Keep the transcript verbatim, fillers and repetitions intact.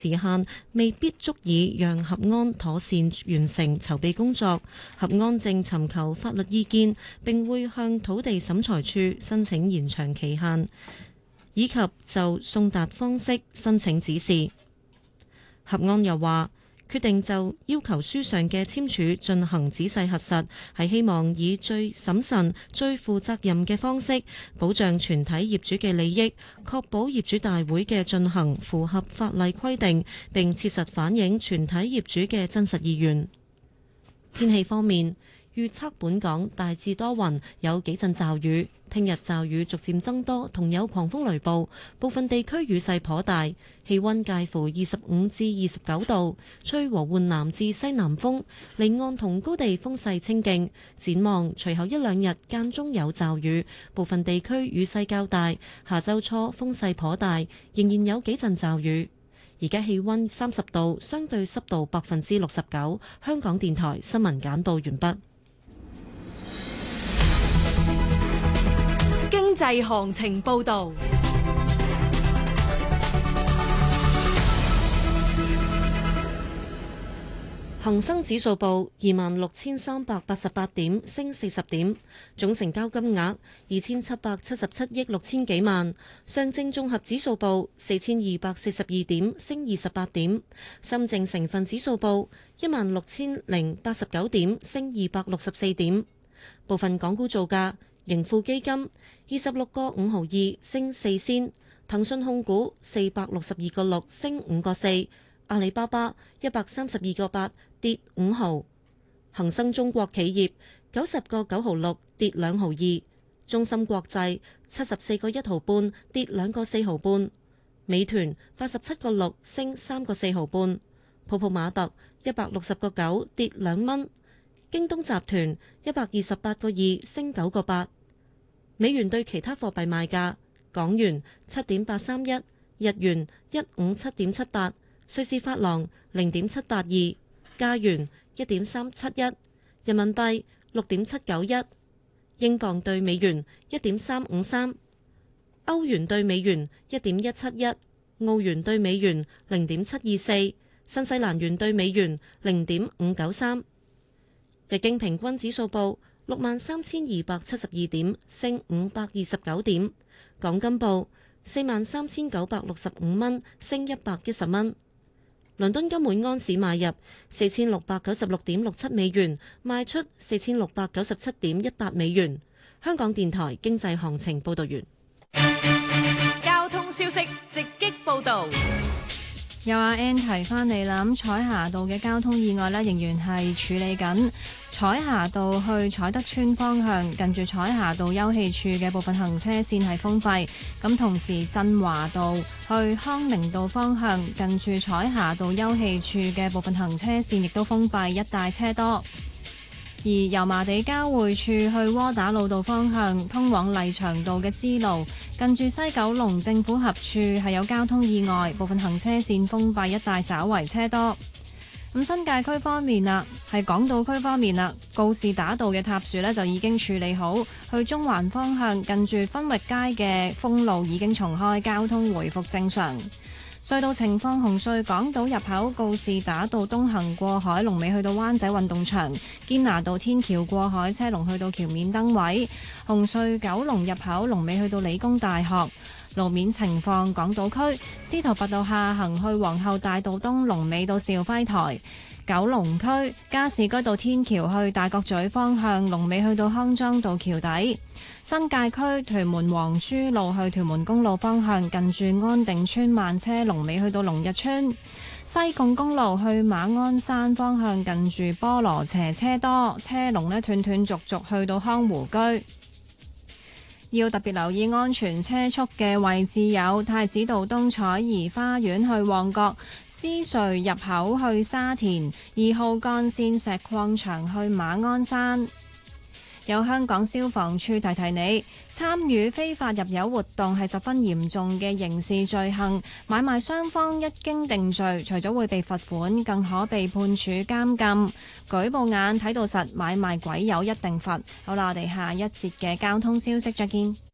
時限未必足以讓合安妥善完成籌備工作，合安正尋求法律意見，並會向土地審裁處申請延長期限，以及就送達方式申請指示。合安又話，決定就要求書上嘅簽署進行仔細核實，係希望以最審慎、最負責任嘅方式保障全體業主嘅利益，確保業主大會嘅進行符合法例規定，並切實反映全體業主嘅真實意願。天氣方面，預測本港大致多雲，有幾陣驟雨。聽日驟雨逐漸增多，同有狂風雷暴，部分地區雨勢頗大。氣溫介乎二十五至二十九度，吹和緩南至西南風，離岸同高地風勢清勁。展望隨後一兩日間中有驟雨，部分地區雨勢較大。下周初風勢頗大，仍然有幾陣驟雨。而家氣溫三十度，相對濕度百分之六十九。香港電台新聞簡報完畢。 經濟行情報道。 恒生指數報二萬六千三百八十八點，升四十點，總成交金額二千七百七十七億六千幾萬。上證綜合指數報四千二百四十二點，升二十八點。深證成分指數報一萬六千零八十九點，升二百六十四點。部分港股造價。盈富基金二十六個五毫二升四仙，騰訊控股四百六十二個六升五個四，阿里巴巴一百三十二個八跌五毫，恒生中國企業九十個九毫六跌兩毫二，中芯國際七十四個一毫半跌兩個四毫半，美團八十七個六升三個四毫半，泡泡瑪特一百六十個九跌兩蚊。京東集團一百二十八個二升九個八，美元對其他貨幣賣價：港元七點八三一，日元一五七點七八，瑞士法郎零點七八二，加元一點三七一，人民幣六點七九一，英鎊對美元一點三五三，歐元對美元一點一七一，澳元對美元零點七二四，新西蘭元對美元零點五九三。日經平均指數報六萬三千二百七十二點，升五百二十九點。港金報四萬三千九百六十五蚊，升一百一十蚊。倫敦金每安士買入四千六百九十六點六七美元，賣出四千六百九十七點一八美元。香港電台經濟行情報道完。 交通消息直擊報道。 有阿 Ann 提翻你啦，咁彩霞道嘅交通意外呢，仍然係處理緊。彩霞道去彩德村方向，近住彩霞道休憩處嘅部分行車線係封閉。咁同時振華道去康寧道方向，近住彩霞道休憩處嘅部分行車線亦都封閉，一帶車多。而油麻地交匯處去窩打老道方向，通往麗翔道嘅支路，近住西九龍政府合署係有交通意外，部分行車線封閉，一帶稍為車多。咁新界區方面啦，係港島區方面啦，告士打道嘅塌樹呢就已經處理好，去中環方向近住分域街嘅封路已經重開，交通回復正常。隧道情況：紅隧港島入口告士打道東行過海，龍尾去到灣仔運動場；堅拿道天橋過海，車龍去到橋面燈位。紅隧九龍入口龍尾去到理工大學。路面情況：港島區司徒拔道下行去皇后大道東，龍尾到肇輝台；九龍區加士居道天橋去大角咀方向，龍尾去到康莊道橋底。新界區屯門黃珠路去屯門公路方向，近住安定村慢車，龍尾去到龍日村。西貢公路去馬鞍山方向，近住菠蘿輋車多，車龍呢斷斷續續去到康湖居。要特別留意安全車速嘅位置有太子道東彩怡花園去旺角、獅隧入口去沙田、二號幹線石礦場去馬鞍山。有香港消防處提提你，參與非法入油活動係十分嚴重嘅刑事罪行，買賣雙方一經定罪，除咗會被罰款，更可被判處監禁。舉報眼睇到實，買賣鬼友一定罰。好啦，我哋下一節嘅交通消息再見。